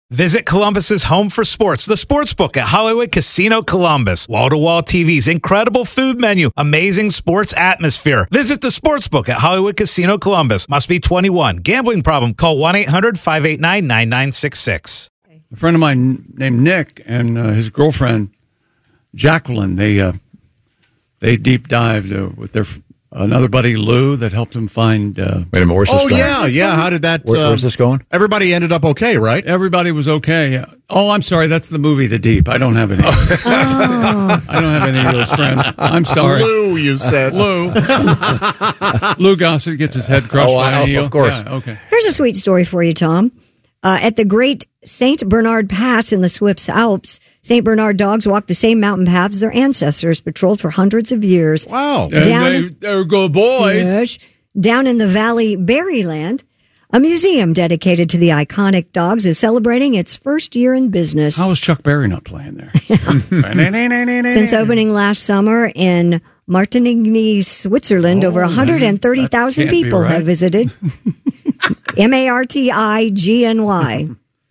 Visit Columbus's home for sports, the Sportsbook at Hollywood Casino Columbus. Wall-to-wall TVs, incredible food menu, amazing sports atmosphere. Visit the Sportsbook at Hollywood Casino Columbus. Must be 21. Gambling problem? Call 1-800-589-9966. A friend of mine named Nick and his girlfriend Jacqueline, they deep dived with their another buddy Lou that helped him find. Wait a minute, where's this going? Yeah. How did that? Where's this going? Everybody ended up okay, right? Everybody was okay. Oh, I'm sorry. That's the movie, The Deep. I don't have any. I don't have any of those friends. I'm sorry. Lou, you said. Lou. Lou Gossett gets his head crushed by a heel. Of course. Yeah, okay. Here's a sweet story for you, Tom. At the Great St. Bernard Pass in the Swiss Alps, St. Bernard dogs walk the same mountain paths their ancestors patrolled for hundreds of years. Wow. And they're good boys. Yes, down in the Valley Berryland, a museum dedicated to the iconic dogs is celebrating its first year in business. How is Chuck Berry not playing there? Since opening last summer in Martigny, Switzerland, over 130,000 people have visited. Martigny.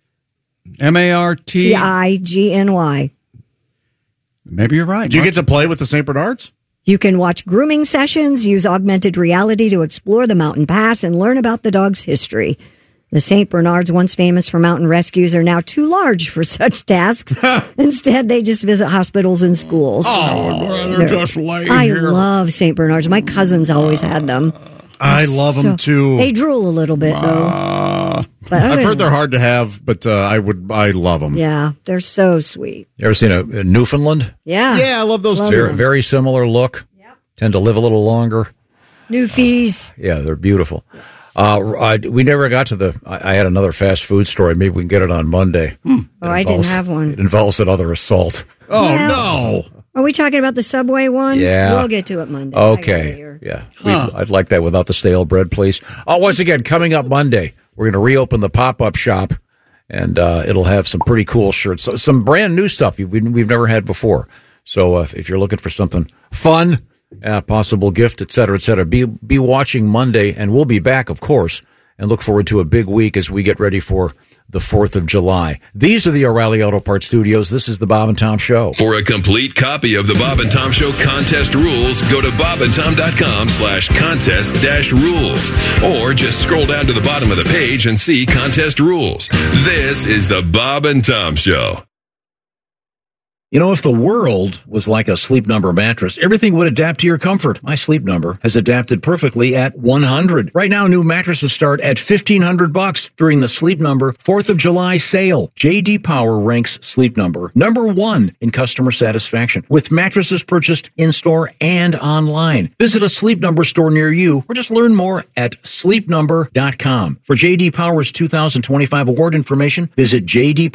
Martigny. Maybe you're right. Did you get to play with the St. Bernards? You can watch grooming sessions, use augmented reality to explore the mountain pass, and learn about the dog's history. The St. Bernards, once famous for mountain rescues, are now too large for such tasks. Instead, they just visit hospitals and schools. They're just lay I here. love St. Bernards. My cousins always had them. I love them too. They drool a little bit, though. But I've heard they're hard to have, but I love them. Yeah, they're so sweet. You ever seen a Newfoundland? Yeah. Yeah, I love those too. Very, very similar look. Yep. Tend to live a little longer. Newfies. Yeah, they're beautiful. We never got to I had another fast food story. Maybe we can get it on Monday. I didn't have one. It involves another assault. Oh, Yeah. no. Are we talking about the Subway one? Yeah. We'll get to it Monday. Okay. Yeah. I'd like that without the stale bread, please. Oh, once again, coming up Monday, we're going to reopen the pop-up shop, and it'll have some pretty cool shirts. So, some brand new stuff we've never had before. So if you're looking for something fun, possible gift, et cetera, be watching Monday, and we'll be back, of course, and look forward to a big week as we get ready for the 4th of July. These are the O'Reilly Auto Parts Studios. This is the Bob and Tom Show. For a complete copy of the Bob and Tom Show contest rules, go to bobandtom.com/contest-rules. Or just scroll down to the bottom of the page and see contest rules. This is the Bob and Tom Show. You know, if the world was like a Sleep Number mattress, everything would adapt to your comfort. My Sleep Number has adapted perfectly at 100. Right now, new mattresses start at $1,500 during the Sleep Number 4th of July sale. J.D. Power ranks Sleep Number #1 in customer satisfaction with mattresses purchased in-store and online. Visit a Sleep Number store near you or just learn more at sleepnumber.com. For J.D. Power's 2025 award information, visit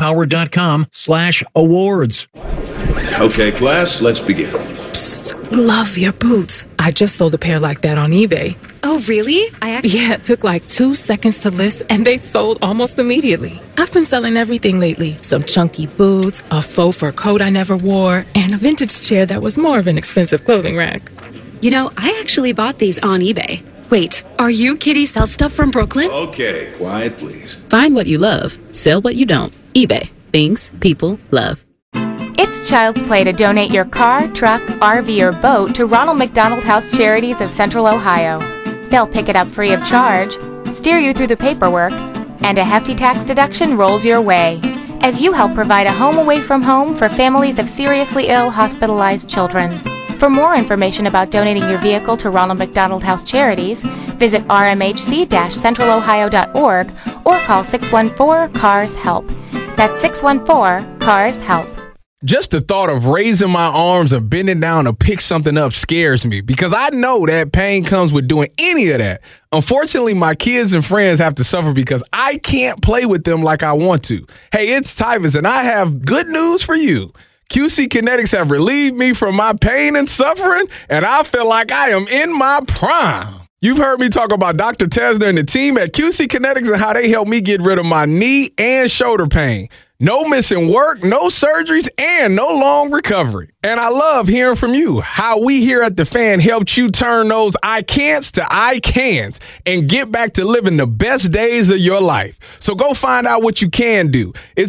jdpower.com/awards. Okay, class, let's begin. Psst, love your boots. I just sold a pair like that on eBay. Oh, really? Yeah, it took like 2 seconds to list, and they sold almost immediately. I've been selling everything lately. Some chunky boots, a faux fur coat I never wore, and a vintage chair that was more of an expensive clothing rack. You know, I actually bought these on eBay. Wait, are you Kitty Sell Stuff from Brooklyn? Okay, quiet, please. Find what you love. Sell what you don't. eBay. Things people love. It's child's play to donate your car, truck, RV, or boat to Ronald McDonald House Charities of Central Ohio. They'll pick it up free of charge, steer you through the paperwork, and a hefty tax deduction rolls your way as you help provide a home away from home for families of seriously ill, hospitalized children. For more information about donating your vehicle to Ronald McDonald House Charities, visit rmhc-centralohio.org or call 614-CARS-HELP. That's 614-CARS-HELP. Just the thought of raising my arms or bending down to pick something up scares me because I know that pain comes with doing any of that. Unfortunately, my kids and friends have to suffer because I can't play with them like I want to. Hey, it's Tyvus, and I have good news for you. QC Kinetics have relieved me from my pain and suffering, and I feel like I am in my prime. You've heard me talk about Dr. Tesner and the team at QC Kinetics and how they helped me get rid of my knee and shoulder pain. No missing work, no surgeries, and no long recovery. And I love hearing from you, how we here at The Fan helped you turn those I can'ts to I can'ts and get back to living the best days of your life. So go find out what you can do. It's